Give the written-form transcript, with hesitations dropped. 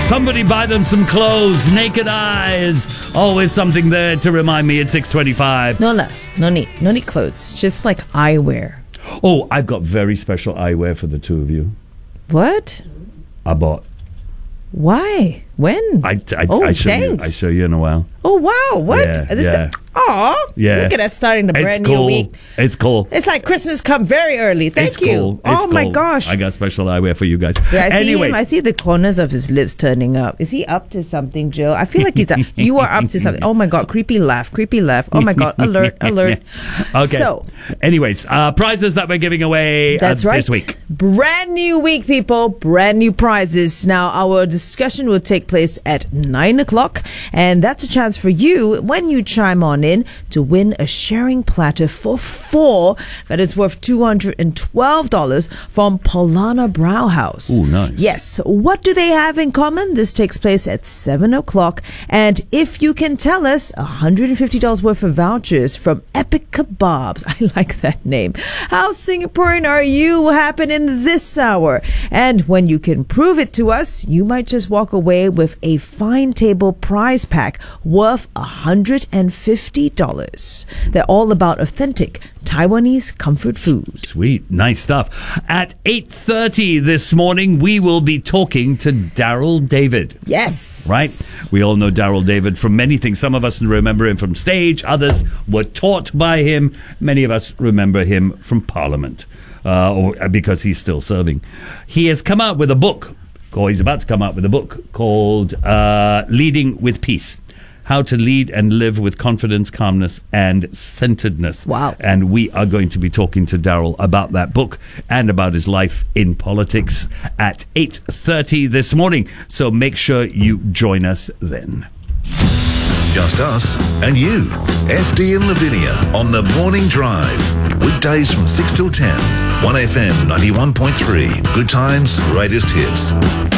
Somebody buy them some clothes. Naked eyes. Always something there to remind me at 6:25. No need clothes. Just like eyewear. Oh, I've got very special eyewear for the two of you. What? I bought. Why? When? I show you. I show you in a while. Oh wow! What? Yeah. Look at us starting the brand new week. It's cool. It's like Christmas come very early. Thank you. Cool. Oh my gosh! I got special eyewear for you guys. Yeah, Anyways, I see the corners of his lips turning up. Is he up to something, Jill? I feel like you are up to something. Oh my god! Creepy laugh. Oh my god! Alert! Okay. So, anyways, prizes that we're giving away that's right. this week. Brand new week, people. Brand new prizes. Now, our discussion will take place at 9:00, and that's a chance for you when you chime on in to win a sharing platter for 4 that is worth $212 from Polana Brow House. Oh, nice. Yes. What do they have in common? This takes place at 7:00, and if you can tell us, $150 worth of vouchers from Epic Kebabs. I like that name. How Singaporean are you will happen in this hour. And when you can prove it to us, you might just walk away with a fine table prize pack worth $150. They're all about authentic Taiwanese comfort food. Sweet. Nice stuff. At 8:30 this morning, we will be talking to Daryl David. Yes. Right? We all know Daryl David from many things. Some of us remember him from stage. Others were taught by him. Many of us remember him from Parliament, or because he's still serving. He has come out with a book, or he's about to come out with a book called Leading with Peace. How to lead and live with confidence, calmness, and centeredness. Wow. And we are going to be talking to Daryl about that book and about his life in politics at 8:30 this morning. So make sure you join us then. Just us and you. FD and Lavinia on The Morning Drive. Weekdays from 6 till 10. 1FM 91.3. Good times, greatest hits.